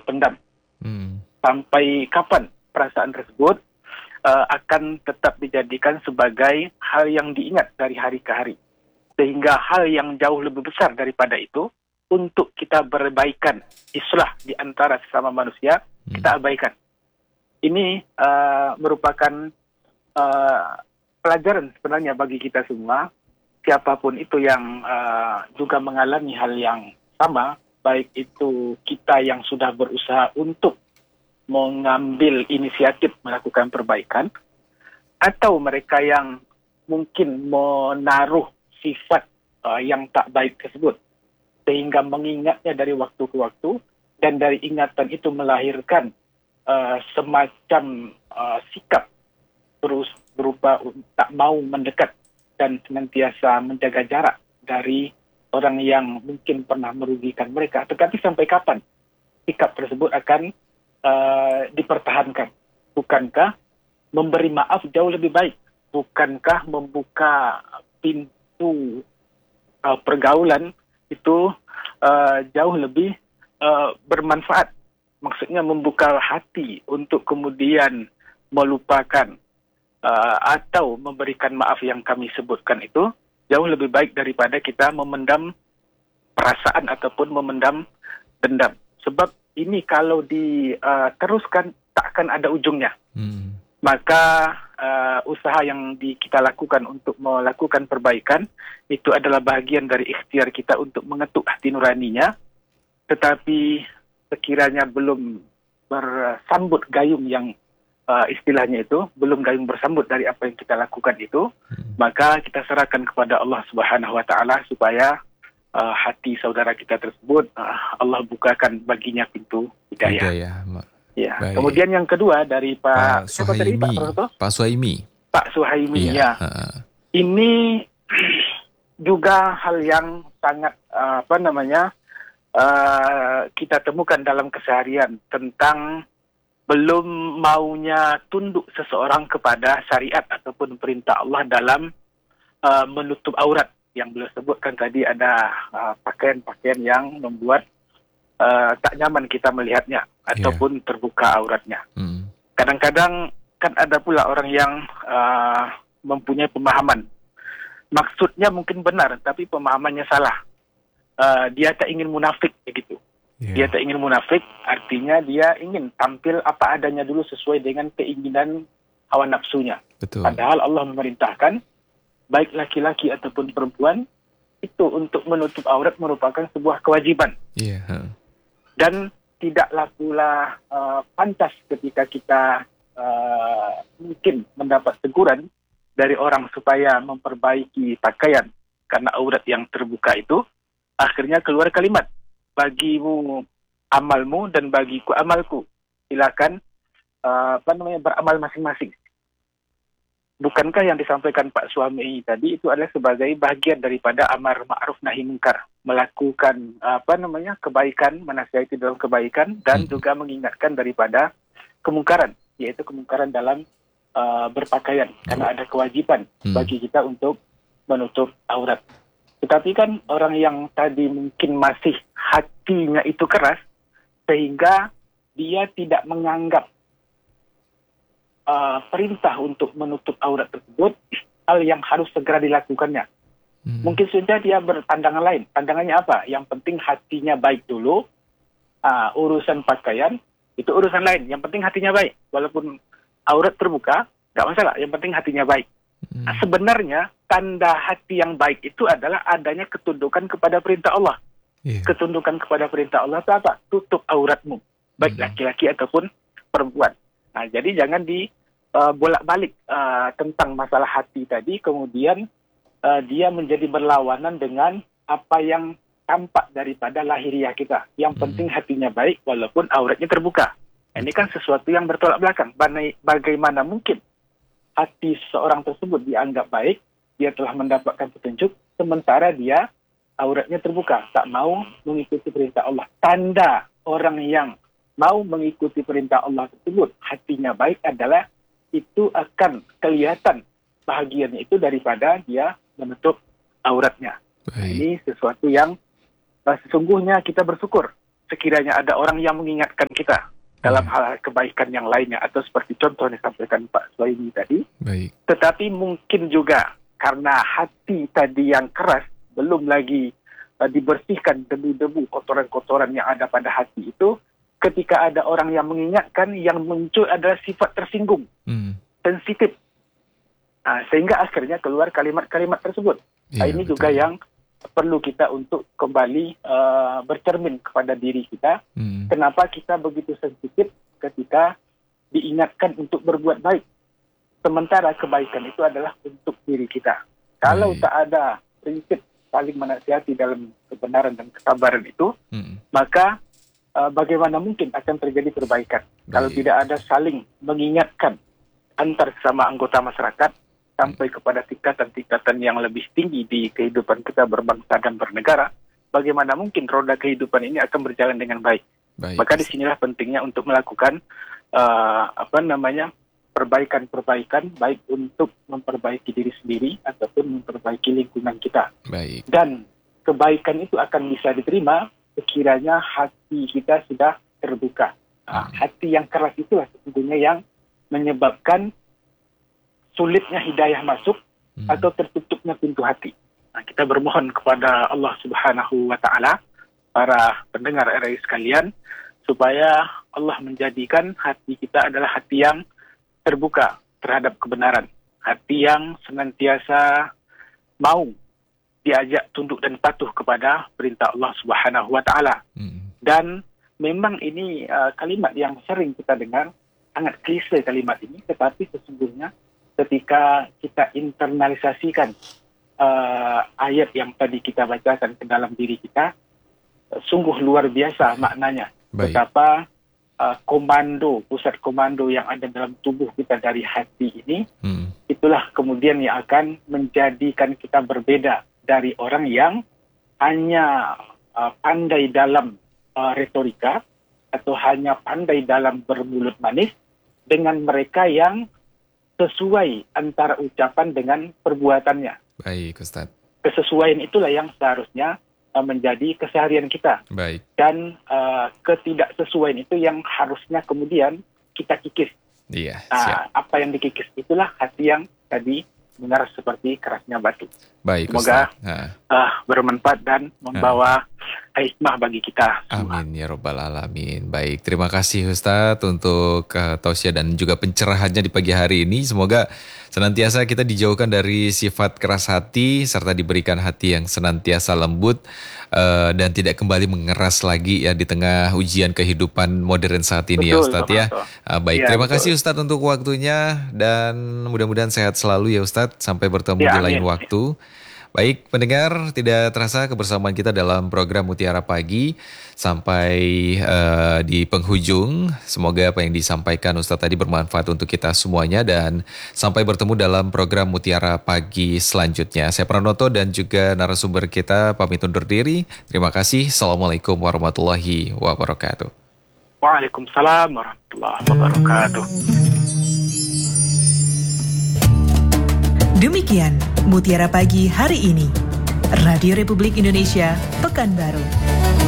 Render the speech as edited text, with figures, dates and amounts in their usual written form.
pendam. Hmm. Sampai kapan perasaan tersebut akan tetap dijadikan sebagai hal yang diingat dari hari ke hari. Sehingga hal yang jauh lebih besar daripada itu, untuk kita berbaikan, islah di antara sesama manusia, kita abaikan. Ini merupakan pelajaran sebenarnya bagi kita semua. Siapapun itu yang juga mengalami hal yang sama, baik itu kita yang sudah berusaha untuk mengambil inisiatif melakukan perbaikan, atau mereka yang mungkin menaruh sifat yang tak baik tersebut, sehingga mengingatnya dari waktu ke waktu, dan dari ingatan itu melahirkan semacam sikap terus berupa tak mau mendekat dan senantiasa menjaga jarak dari orang yang mungkin pernah merugikan mereka. Tetapi sampai kapan sikap tersebut akan dipertahankan? Bukankah memberi maaf jauh lebih baik? Bukankah membuka pintu pergaulan itu jauh lebih bermanfaat? Maksudnya membuka hati untuk kemudian melupakan atau memberikan maaf yang kami sebutkan itu jauh lebih baik daripada kita memendam perasaan ataupun memendam dendam. Sebab ini kalau diteruskan tak akan ada ujungnya. Maka usaha yang kita lakukan untuk melakukan perbaikan itu adalah bahagian dari ikhtiar kita untuk mengetuk hati nuraninya. Tetapi sekiranya belum bersambut gayung yang istilahnya itu, belum gayung bersambut dari apa yang kita lakukan itu, maka kita serahkan kepada Allah Subhanahu wa taala supaya hati saudara kita tersebut Allah bukakan baginya pintu hidayah. Ya. Kemudian yang kedua dari Pak Suhaimi. Pak Suhaimi. Pak Suhaimi, ya. Ini juga hal yang sangat kita temukan dalam keseharian tentang belum maunya tunduk seseorang kepada syariat ataupun perintah Allah dalam menutup aurat. Yang beliau sebutkan tadi ada pakaian-pakaian yang membuat tak nyaman kita melihatnya ataupun terbuka auratnya. Kadang-kadang kan ada pula orang yang mempunyai pemahaman. Maksudnya mungkin benar, tapi pemahamannya salah. Dia tak ingin munafik begitu. Dia tak ingin munafik, artinya dia ingin tampil apa adanya dulu sesuai dengan keinginan hawa nafsunya. Betul. Padahal Allah memerintahkan baik laki-laki ataupun perempuan itu untuk menutup aurat merupakan sebuah kewajiban. Dan tidaklah pula pantas ketika kita mungkin mendapat teguran dari orang supaya memperbaiki pakaian karena aurat yang terbuka itu, akhirnya keluar kalimat, bagimu amalmu dan bagiku amalku, silakan beramal masing-masing. Bukankah yang disampaikan Pak Suhaimi tadi itu adalah sebagai bagian daripada amar ma'ruf nahi munkar, melakukan kebaikan, menasihati dalam kebaikan, dan juga mengingatkan daripada kemungkaran, yaitu kemungkaran dalam berpakaian, karena ada kewajiban bagi kita untuk menutup aurat. Tetapi kan orang yang tadi mungkin masih hatinya itu keras, sehingga dia tidak menganggap perintah untuk menutup aurat tersebut hal yang harus segera dilakukannya. Mungkin saja dia berpandangan lain. Pandangannya apa? Yang penting hatinya baik dulu. Urusan pakaian itu urusan lain. Yang penting hatinya baik. Walaupun aurat terbuka, nggak masalah. Yang penting hatinya baik. Sebenarnya tanda hati yang baik itu adalah adanya ketundukan kepada perintah Allah. Ketundukan kepada perintah Allah itu apa? Tutup auratmu, baik laki-laki ataupun perempuan. Nah, jadi jangan bolak-balik tentang masalah hati tadi, kemudian dia menjadi berlawanan dengan apa yang tampak daripada lahiriah kita. Yang penting hatinya baik walaupun auratnya terbuka. Ini kan sesuatu yang bertolak belakang. Bagaimana mungkin hati seorang tersebut dianggap baik, dia telah mendapatkan petunjuk, sementara dia auratnya terbuka, tak mau mengikuti perintah Allah. Tanda orang yang mau mengikuti perintah Allah tersebut, hatinya baik adalah itu akan kelihatan bahagianya itu daripada dia menutup auratnya. Ini sesuatu yang sesungguhnya kita bersyukur sekiranya ada orang yang mengingatkan kita dalam hal kebaikan yang lainnya, atau seperti contoh yang disampaikan Pak Suhaimi tadi. Baik. Tetapi mungkin juga karena hati tadi yang keras, belum lagi dibersihkan debu-debu, kotoran-kotoran yang ada pada hati itu, ketika ada orang yang mengingatkan, yang muncul adalah sifat tersinggung, sensitif. Sehingga akhirnya keluar kalimat-kalimat tersebut. Ini betul. Juga yang perlu kita untuk kembali bercermin kepada diri kita. Kenapa kita begitu sensitif ketika diingatkan untuk berbuat baik? Sementara kebaikan itu adalah untuk diri kita. Kalau tak ada prinsip saling menasihati dalam kebenaran dan kesabaran itu, maka bagaimana mungkin akan terjadi perbaikan? Kalau tidak ada saling mengingatkan antar sesama anggota masyarakat sampai kepada tingkatan-tingkatan yang lebih tinggi di kehidupan kita berbangsa dan bernegara, bagaimana mungkin roda kehidupan ini akan berjalan dengan baik? Maka disinilah pentingnya untuk melakukan perbaikan-perbaikan, baik untuk memperbaiki diri sendiri ataupun memperbaiki lingkungan kita. Dan kebaikan itu akan bisa diterima sekiranya hati kita sudah terbuka. Hati yang keras itulah sesungguhnya yang menyebabkan sulitnya hidayah masuk atau tertutupnya pintu hati. Kita bermohon kepada Allah Subhanahu wa Ta'ala, para pendengar RRI sekalian, supaya Allah menjadikan hati kita adalah hati yang terbuka terhadap kebenaran, hati yang senantiasa mau diajak tunduk dan patuh kepada perintah Allah Subhanahu wa Ta'ala. Dan memang ini kalimat yang sering kita dengar, sangat klise kalimat ini, tetapi sesungguhnya ketika kita internalisasikan ayat yang tadi kita bacakan ke dalam diri kita, sungguh luar biasa maknanya. Betapa pusat komando yang ada dalam tubuh kita dari hati ini, itulah kemudian yang akan menjadikan kita berbeda dari orang yang hanya pandai dalam retorika atau hanya pandai dalam bermulut manis, dengan mereka yang sesuai antara ucapan dengan perbuatannya. Baik, Ustaz. Kesesuaian itulah yang seharusnya menjadi keseharian kita. Baik. Dan ketidaksesuaian itu yang harusnya kemudian kita kikis. Iya. Apa yang dikikis itulah hati yang tadi mengeras seperti kerasnya batu. Baik, semoga bermanfaat dan membawa hikmah bagi kita semua. Amin ya Rabbal Alamin. Baik, terima kasih Ustadz untuk tausiah dan juga pencerahannya di pagi hari ini. Semoga senantiasa kita dijauhkan dari sifat keras hati serta diberikan hati yang senantiasa lembut dan tidak kembali mengeras lagi ya di tengah ujian kehidupan modern saat ini. Betul, ya Ustadz ya. Baik, terima kasih Ustadz untuk waktunya dan mudah-mudahan sehat selalu ya Ustadz. Sampai bertemu di lain waktu. Baik pendengar, tidak terasa kebersamaan kita dalam program Mutiara Pagi sampai di penghujung. Semoga apa yang disampaikan Ustadz tadi bermanfaat untuk kita semuanya dan sampai bertemu dalam program Mutiara Pagi selanjutnya. Saya Pranoto dan juga narasumber kita pamit undur diri. Terima kasih. Assalamualaikum warahmatullahi wabarakatuh. Waalaikumsalam warahmatullahi wabarakatuh. Demikian Mutiara Pagi hari ini. Radio Republik Indonesia, Pekanbaru.